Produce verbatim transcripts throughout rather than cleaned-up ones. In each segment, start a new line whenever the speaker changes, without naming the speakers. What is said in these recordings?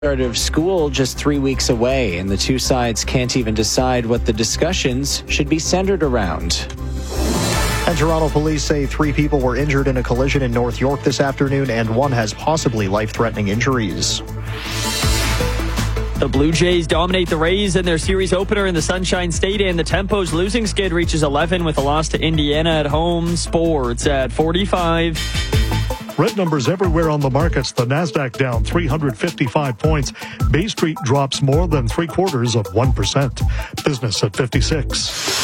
Start of school just three weeks away, and the two sides can't even decide what the discussions should be centered around.
And Toronto police say three people were injured in a collision in North York this afternoon, and one has possibly life-threatening injuries.
The Blue Jays dominate the Rays in their series opener in the Sunshine State, and the Tempo's losing skid reaches eleven with a loss to Indiana at home. Sports at forty-five.
Red numbers everywhere on the markets. The Nasdaq down three hundred fifty-five points. Bay Street drops more than three quarters of one percent. Business at fifty-six.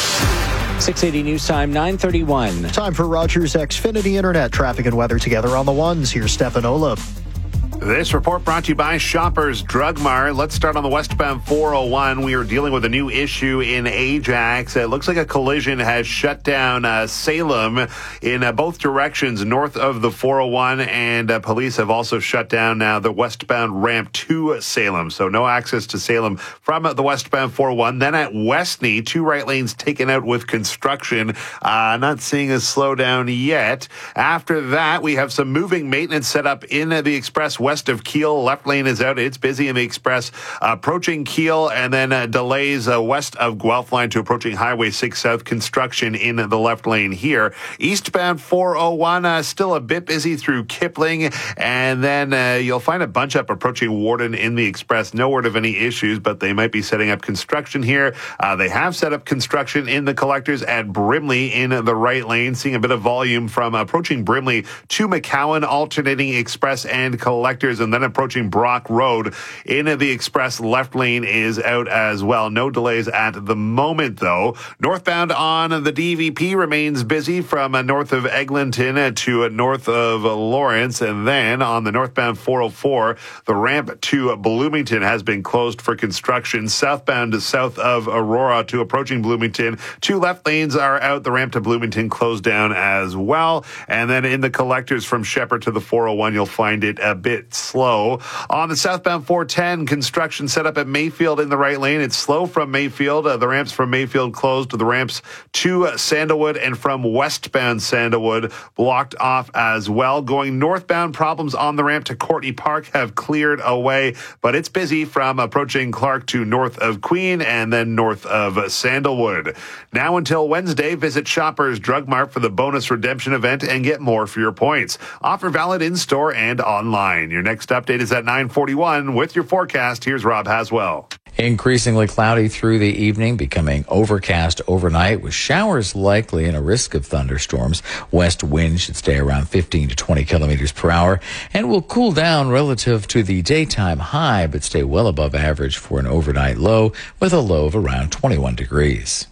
six eighty News Time, nine thirty-one.
Time for Rogers Xfinity Internet. Traffic and weather together on the ones. Here's Stefan Olaf.
This report brought to you by Shoppers Drug Mart. Let's start on the westbound four oh one. We are dealing with a new issue in Ajax. It looks like a collision has shut down uh, Salem in uh, both directions north of the four oh one, and uh, police have also shut down now the westbound ramp to Salem. So no access to Salem from uh, the westbound four oh one. Then at Westney, two right lanes taken out with construction. Uh, not seeing a slowdown yet. After that, we have some moving maintenance set up in uh, the express west of Kiel. Left lane is out. It's busy in the express uh, approaching Kiel, and then uh, delays uh, west of Guelph line to approaching Highway six South. Construction in the left lane here. Eastbound four oh one, uh, still a bit busy through Kipling, and then uh, you'll find a bunch up approaching Warden in the express. No word of any issues, but they might be setting up construction here. Uh, they have set up construction in the collectors at Brimley in the right lane, seeing a bit of volume from approaching Brimley to McCowan, alternating express and collectors, and then approaching Brock Road in the express left lane is out as well. No delays at the moment, though. Northbound on the D V P remains busy from uh, north of Eglinton to uh, north of uh, Lawrence, and then on the northbound four oh four, the ramp to Bloomington has been closed for construction. Southbound to south of Aurora to approaching Bloomington, two left lanes are out. The ramp to Bloomington closed down as well. And then in the collectors from Shepherd to the four oh one, you'll find it a bit slow. On the southbound four ten, construction set up at Mayfield in the right lane. It's slow from Mayfield. Uh, the ramps from Mayfield closed. The ramps to uh, Sandalwood and from westbound Sandalwood blocked off as well. Going northbound, problems on the ramp to Courtney Park have cleared away, but it's busy from approaching Clark to north of Queen and then north of Sandalwood. Now until Wednesday, visit Shoppers Drug Mart for the bonus redemption event and get more for your points. Offer valid in-store and online. Your next update is at nine forty-one. With your forecast, here's Rob Haswell.
Increasingly cloudy through the evening, becoming overcast overnight with showers likely and a risk of thunderstorms. West wind should stay around fifteen to twenty kilometers per hour and will cool down relative to the daytime high, but stay well above average for an overnight low with a low of around twenty-one degrees.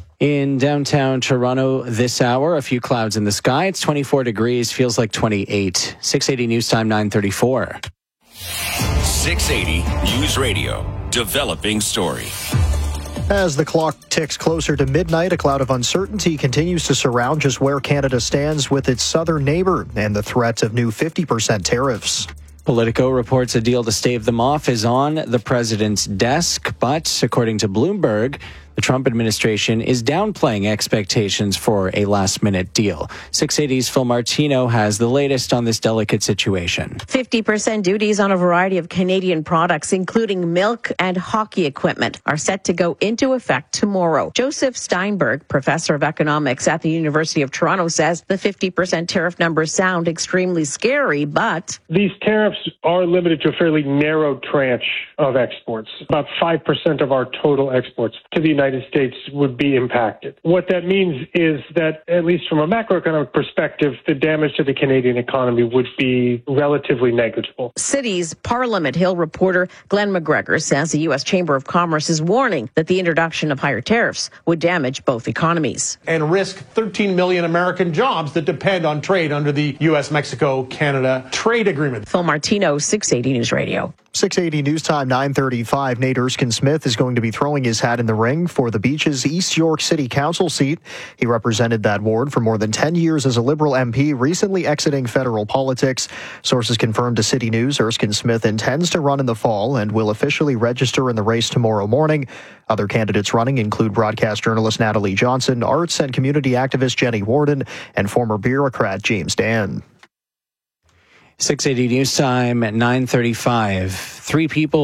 In downtown Toronto this hour, a few clouds in the sky. It's twenty-four degrees, feels like twenty-eight. six eighty News Time, nine thirty-four.
six eighty News Radio. Developing story.
As the clock ticks closer to midnight, a cloud of uncertainty continues to surround just where Canada stands with its southern neighbor and the threat of new fifty percent tariffs.
Politico reports a deal to stave them off is on the president's desk, but according to Bloomberg, the Trump administration is downplaying expectations for a last-minute deal. six eighty's Phil Martino has the latest on this delicate situation.
fifty percent duties on a variety of Canadian products, including milk and hockey equipment, are set to go into effect tomorrow. Joseph Steinberg, professor of economics at the University of Toronto, says the fifty percent tariff numbers sound extremely scary, but
these tariffs are limited to a fairly narrow tranche of exports. About five percent of our total exports to the United States would be impacted. What that means is that, at least from a macroeconomic perspective, the damage to the Canadian economy would be relatively negligible.
City's Parliament Hill reporter Glenn McGregor says the U S Chamber of Commerce is warning that the introduction of higher tariffs would damage both economies.
And risk thirteen million American jobs that depend on trade under the U S Mexico Canada trade agreement.
Phil Martino, six eighty News Radio.
six eighty News Time, nine thirty-five. Nate Erskine-Smith is going to be throwing his hat in the ring for the Beach's East York City Council seat. He represented that ward for more than ten years as a Liberal M P, recently exiting federal politics. Sources confirmed to City News Erskine-Smith intends to run in the fall and will officially register in the race tomorrow morning. Other candidates running include broadcast journalist Natalie Johnson, arts and community activist Jenny Warden, and former bureaucrat James Dan.
six eighty News Time at nine thirty-five. Three people